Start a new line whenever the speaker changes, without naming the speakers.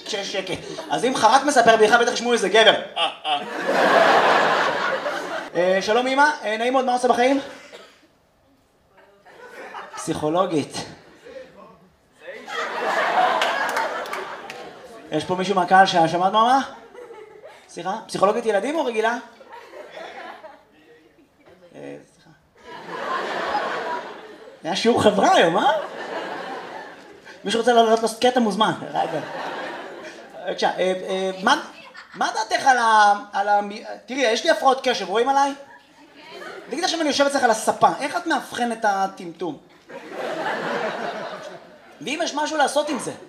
כשיש שקט. אז אם חרק מספר בדיחה, בטח ישמעו איזה גבר. שלום אמא, נעים מאוד, מה עושה בחיים? פסיכולוגית. יש פה מישהו מהקהל ששמעת מה? סליחה? פסיכולוגית ילדים או רגילה? סליחה. היה שיעור חברה היום, אה? מישהו רוצה לעלות קטע מוזמן. בבקשה, מה דעתך על ה... תראי, יש לי הפרעות קשב, רואים עליי? תגיד עכשיו אני יושב אצלך על הספה, איך את מאבחן את הטמטום? ואם יש משהו לעשות עם זה?